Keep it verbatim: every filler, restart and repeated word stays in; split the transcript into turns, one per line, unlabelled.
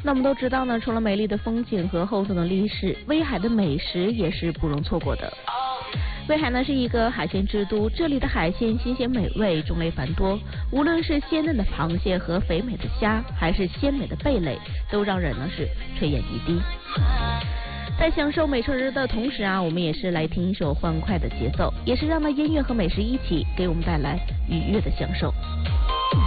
那我们都知道呢，除了美丽的风景和厚重的历史，威海的美食也是不容错过的。威海呢是一个海鲜之都，这里的海鲜新鲜美味，种类繁多，无论是鲜嫩的螃蟹和肥美的虾，还是鲜美的贝类，都让人呢是垂涎欲滴。在享受美食的同时啊，我们也是来听一首欢快的节奏，也是让那音乐和美食一起给我们带来愉悦的享受。